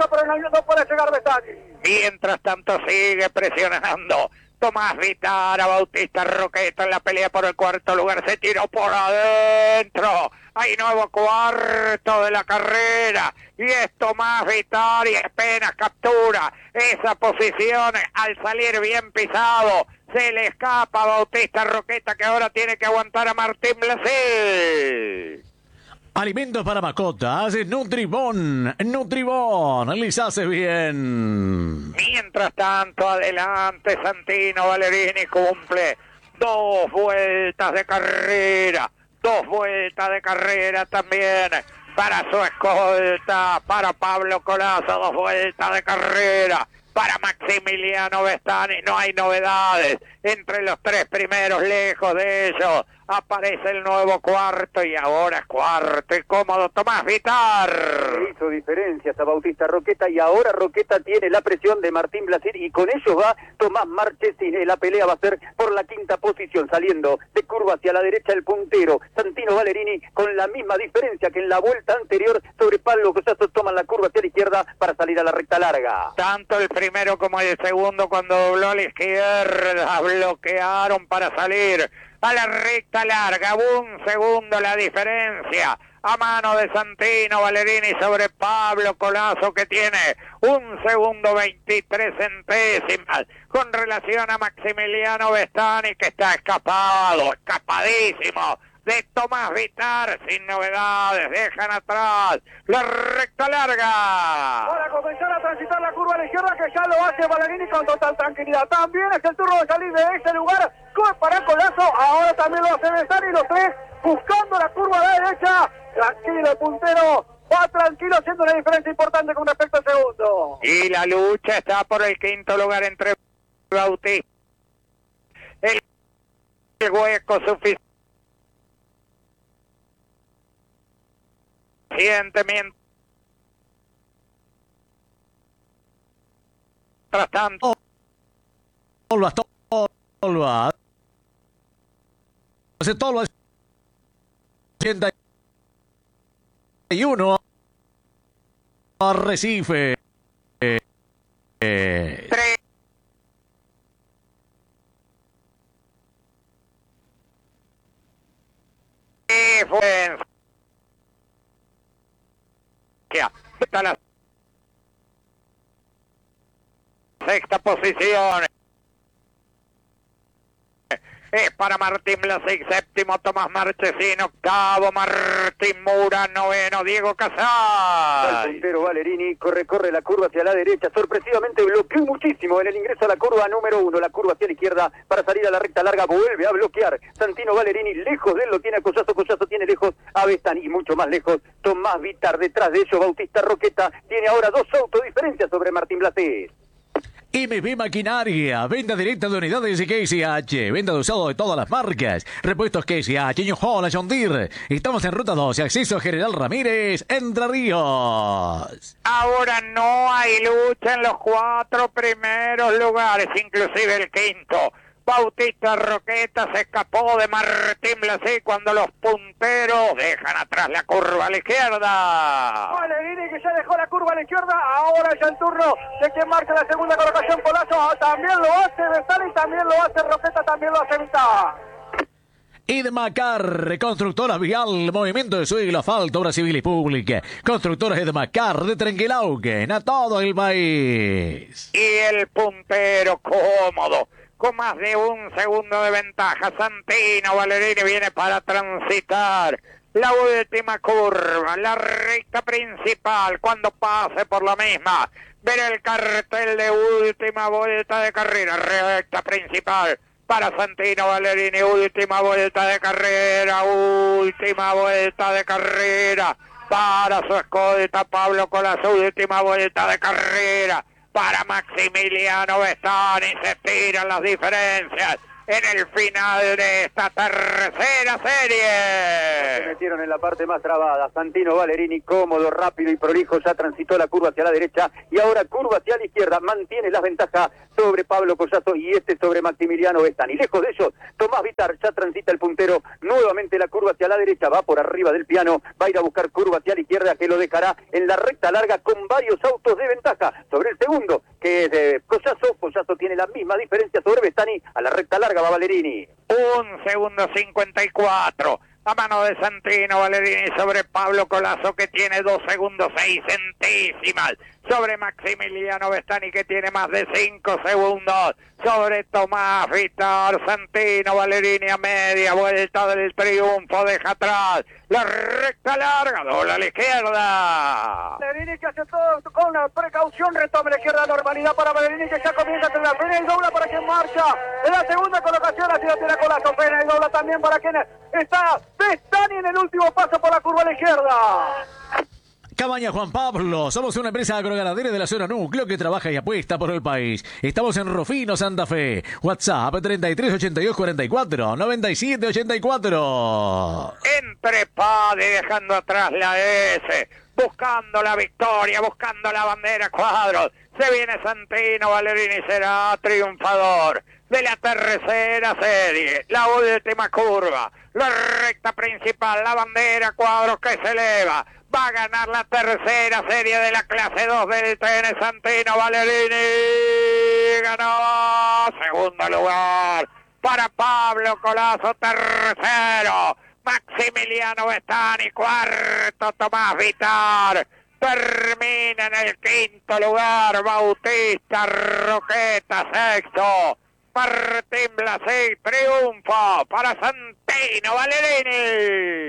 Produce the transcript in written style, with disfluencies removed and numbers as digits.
vuelta, pero no puede llegar Bestani. Mientras tanto sigue presionando Tomás Vitara, Bautista Roqueta en la pelea por el cuarto lugar, se tiró por adentro. Hay nuevo cuarto de la carrera y es Tomás Vitara y apenas captura esa posición al salir bien pisado. Se le escapa a Bautista Roqueta, que ahora tiene que aguantar a Martín Blasil. Alimentos para mascotas, Nutribón, les hace bien. Mientras tanto, adelante, Santino Valerini cumple 2 vueltas de carrera. 2 vueltas de carrera también para su escolta, para Pablo Colazo, 2 vueltas de carrera. Para Maximiliano Bestani no hay novedades. Entre los 3 primeros, lejos de ellos, aparece el nuevo cuarto y ahora es cuarto y cómodo Tomás Vitara. Hizo diferencia hasta Bautista Roqueta y ahora Roqueta tiene la presión de Martín Blasil y con ellos va Tomás Marchesín. La pelea va a ser por la 5ª posición, saliendo de curva hacia la derecha el puntero Santino Valerini con la misma diferencia que en la vuelta anterior sobre Pablo Collazo. Toman la curva hacia la izquierda para salir a la recta larga. Tanto el primero como el segundo, cuando dobló a la izquierda, bloquearon para salir a la recta larga. 1 segundo la diferencia a mano de Santino Valerini sobre Pablo Colazo, que tiene 1 segundo 23 centésimas con relación a Maximiliano Bestani, que está escapadísimo de Tomás Vitara, sin novedades. Dejan atrás la recta larga Para comenzar a transitar la curva a la izquierda, que ya lo hace Valerini con total tranquilidad. También es el turno de salir de ese lugar para Colazo. Ahora también lo hace Bestani, los 3 buscando la curva a la derecha. Tranquilo el puntero, va tranquilo, haciendo una diferencia importante con respecto al segundo. Y la lucha está por el 5º lugar entre Bautista. El hueco suficiente mientras tanto. Tolva. Tolva 81. Arrecife. 3. Está la 6ª posición. Es para Martín Blasil, 7º Tomás Marchesín, 8º Martín Mura, 9º Diego Casal. El puntero Valerini corre la curva hacia la derecha, sorpresivamente bloqueó muchísimo en el ingreso a la curva número 1, la curva hacia la izquierda para salir a la recta larga, vuelve a bloquear Santino Valerini, lejos de él lo tiene a Collazo tiene lejos a Bestani y mucho más lejos Tomás Vitara. Detrás de ellos Bautista Roqueta tiene ahora 2 autos de diferencia sobre Martín Blasil. MB Maquinaria, venta directa de unidades y KCH, venta de usado de todas las marcas, repuestos KCH, New Holland, John Deere. Estamos en Ruta 12, acceso a General Ramírez, Entre Ríos. Ahora no hay lucha en los 4 primeros lugares, inclusive el 5º. Bautista Roqueta se escapó de Martín Blasil cuando los punteros dejan atrás la curva a la izquierda. Valerini, que ya dejó la curva a la izquierda, ahora es el turno de quien marca la segunda colocación. Colazo también lo hace Bestani, también lo hace Roqueta, también lo hace Vitara. Edmacar, constructora vial, movimiento de suelo, asfalto, obra civil y pública. Constructores Edmacar de Trenquelauquen, a todo el país. Y el puntero cómodo, con más de 1 segundo de ventaja. Santino Valerini viene para transitar la última curva, la recta principal. Cuando pase por la misma, verá el cartel de última vuelta de carrera, recta principal para Santino Valerini, última vuelta de carrera, para su escolta Pablo Colazo, última vuelta de carrera para Maximiliano Bestani. Se tiran las diferencias en el final de esta tercera serie. Se metieron en la parte más trabada. Santino Valerini, cómodo, rápido y prolijo, ya transitó la curva hacia la derecha y ahora curva hacia la izquierda. Mantiene la ventaja sobre Pablo Collazo y este sobre Maximiliano Bestani. Lejos de ellos, Tomás Vitar ya transita el puntero, nuevamente la curva hacia la derecha, va por arriba del piano, va a ir a buscar curva hacia la izquierda que lo dejará en la recta larga con varios autos de ventaja sobre el segundo, que es Collazo. Collazo tiene la misma diferencia sobre Bestani, a la recta larga va Valerini. 1 segundo 54. A mano de Santino Valerini sobre Pablo Collazo, que tiene 2 segundos 6 centésimas. Sobre Maximiliano Bestani, que tiene más de 5 segundos. Sobre Tomás Vitar, Santino Valerini a media vuelta del triunfo, deja atrás la recta larga, dobla a la izquierda. Valerini que hace todo con la precaución, retoma la izquierda, normalidad para Valerini, que ya comienza a la frena y dobla para quien marcha en la segunda colocación, así lo tiene Collazo, frena y dobla también para quien está Bestani en el último paso por la curva a la izquierda. Cabaña Juan Pablo, somos una empresa agroganadera de la zona núcleo que trabaja y apuesta por el país. Estamos en Rufino, Santa Fe. WhatsApp 33 82 44 97 84. Entre Pade dejando atrás la S, buscando la victoria, buscando la bandera, Cuadros. Se viene Santino Valerini, será triunfador de la tercera serie, la última curva, la recta principal, la bandera, Cuadros que se eleva. Va a ganar la tercera serie de la clase 2 del TN Santino Valerini. Ganó. Segundo lugar para Pablo Collazo. Tercero Maximiliano Bestani. Cuarto Tomás Vitar. Termina en el quinto lugar Bautista Roqueta. Sexto Martín Blasey. Triunfo para Santino Valerini.